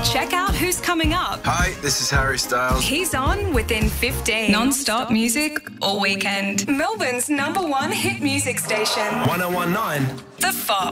Check out who's coming up. Hi, this is Harry Styles. He's on within 15. Non-stop music all weekend. Melbourne's #1 hit music station. 1019 The Fox.